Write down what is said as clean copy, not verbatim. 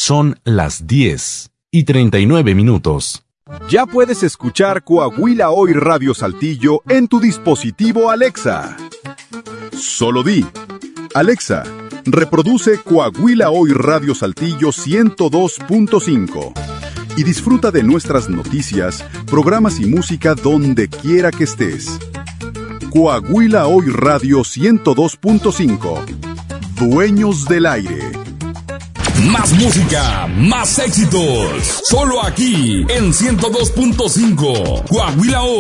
Son las 10:39. Ya puedes escuchar Coahuila Hoy Radio Saltillo en tu dispositivo Alexa. Solo di: Alexa, reproduce Coahuila Hoy Radio Saltillo 102.5 y disfruta de nuestras noticias, programas y música donde quiera que estés. Coahuila Hoy Radio 102.5. Dueños del aire. Más música, más éxitos. Solo aquí en 102.5. Coahuila Hoy.